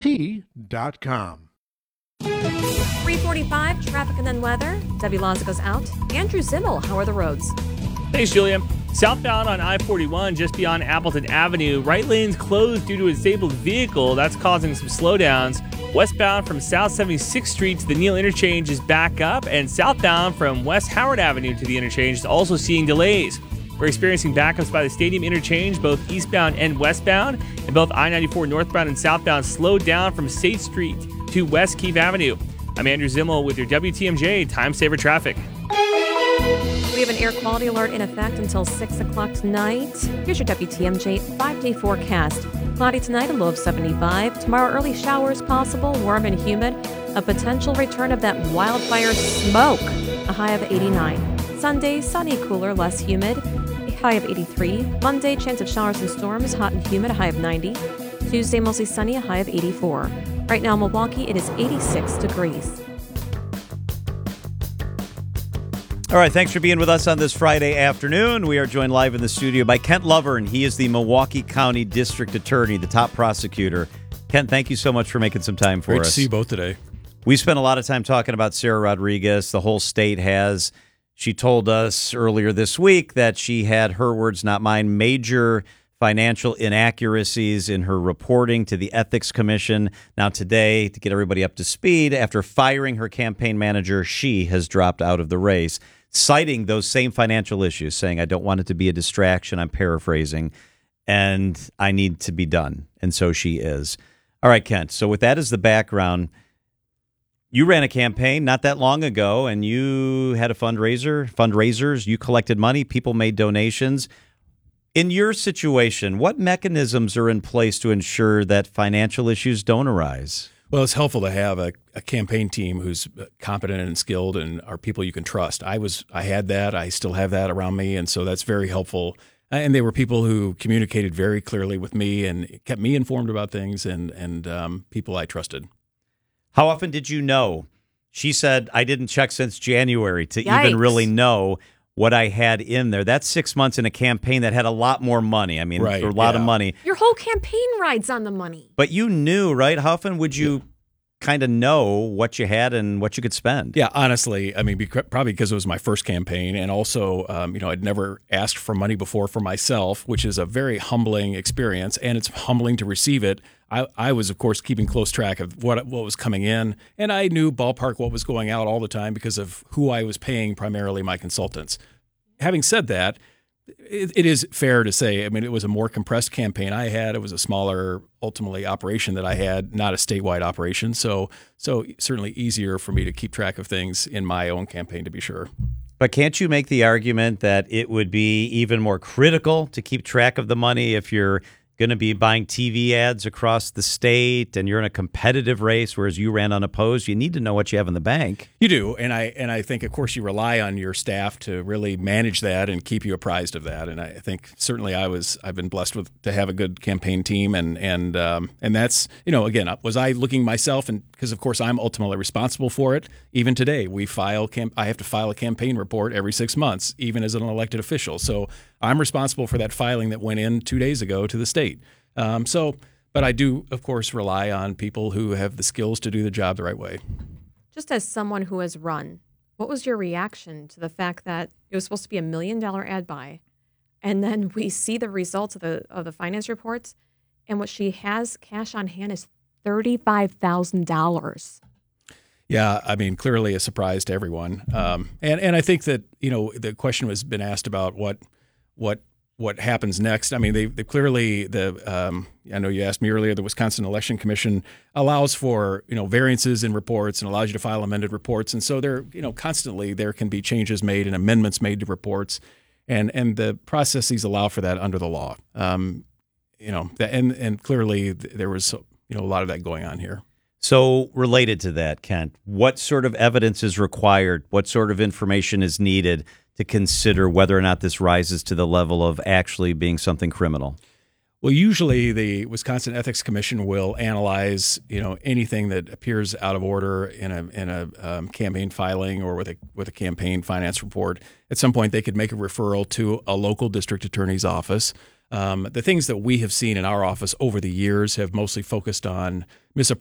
WT.com. 3:45, traffic and then weather. Debbie Lozico's out. Andrew Zimmel, how are the roads? Thanks, Julia. Southbound on I-41, just beyond Appleton Avenue, right lane's closed due to a disabled vehicle. That's causing some slowdowns. Westbound from South 76th Street to the Neal Interchange is back up, and southbound from West Howard Avenue to the interchange is also seeing delays. We're experiencing backups by the Stadium Interchange, both eastbound and westbound, and both I-94 northbound and southbound slowed down from State Street to West Keefe Avenue. I'm Andrew Zimmel with your WTMJ Time Saver Traffic. We have an air quality alert in effect until 6 o'clock tonight. Here's your WTMJ 5-day forecast. Cloudy tonight, a low of 75. Tomorrow, early showers possible, warm and humid. A potential return of that wildfire smoke, a high of 89. Sunday, sunny, cooler, less humid, a high of 83. Monday, chance of showers and storms, hot and humid, a high of 90. Tuesday, mostly sunny, a high of 84. Right now in Milwaukee, it is 86 degrees. All right, thanks for being with us on this Friday afternoon. We are joined live in the studio by Kent Lovern. He is the Milwaukee County District Attorney, the top prosecutor. Kent, thank you so much for making some time for us. Great to see you both today. We spent a lot of time talking about Sarah Rodriguez. The whole state has. She told us earlier this week that she had, her words, not mine, major financial inaccuracies in her reporting to the Ethics Commission. Now today, to get everybody up to speed, after firing her campaign manager, she has dropped out of the race, citing those same financial issues, saying, I don't want it to be a distraction, I'm paraphrasing, and I need to be done. And so she is. All right, Kent, so with that as the background, you ran a campaign not that long ago, and you had a fundraisers, you collected money, people made donations. In your situation, what mechanisms are in place to ensure that financial issues don't arise? Well, it's helpful to have a campaign team who's competent and skilled and are people you can trust. I had that. I still have that around me, and so that's very helpful. And they were people who communicated very clearly with me and kept me informed about things and people I trusted. How often did you know? She said, I didn't check since January to Yikes. even really know what I had in there. That's 6 months in a campaign that had a lot more money. I mean, right, a lot of money. Your whole campaign rides on the money. But you knew, right? How often would you kind of know what you had and what you could spend? Yeah, honestly, I mean, probably because it was my first campaign, and also, I'd never asked for money before for myself, which is a very humbling experience, and it's humbling to receive it. I was, of course, keeping close track of what was coming in, and I knew ballpark what was going out all the time because of who I was paying, primarily my consultants. Having said that, it is fair to say, I mean, it was a more compressed campaign I had. It was a smaller, ultimately, operation that I had, not a statewide operation. So certainly easier for me to keep track of things in my own campaign, to be sure. But can't you make the argument that it would be even more critical to keep track of the money if you're going to be buying TV ads across the state and you're in a competitive race, whereas you ran unopposed? You need to know what you have in the bank. You do, and I think, of course, you rely on your staff to really manage that and keep you apprised of that. And I think certainly I've been blessed to have a good campaign team, and that's, again, was I looking myself, and because of course I'm ultimately responsible for it. Even today, I have to file a campaign report every 6 months, even as an elected official. So I'm responsible for that filing that went in 2 days ago to the state. But I do, of course, rely on people who have the skills to do the job the right way. Just as someone who has run, what was your reaction to the fact that it was supposed to be $1 million ad buy, and then we see the results of the finance reports, and what she has cash on hand is $35,000? Yeah, I mean, clearly a surprise to everyone. And I think that, the question has been asked about what happens next. I mean, they clearly, I know you asked me earlier, the Wisconsin Election Commission allows for, variances in reports and allows you to file amended reports. And so there, constantly there can be changes made and amendments made to reports. And the processes allow for that under the law. And clearly there was, a lot of that going on here. So related to that, Kent, what sort of evidence is required? What sort of information is needed to consider whether or not this rises to the level of actually being something criminal? Well, usually the Wisconsin Ethics Commission will analyze, anything that appears out of order in a campaign filing or with a campaign finance report. At some point, they could make a referral to a local district attorney's office. The things that we have seen in our office over the years have mostly focused on